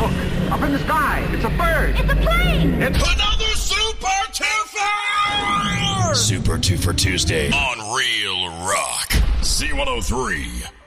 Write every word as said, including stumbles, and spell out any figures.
Look, up in the sky. It's a bird. It's a plane. It's another Super Twofer! Super Twofer Tuesday on Real Rock. C one oh three.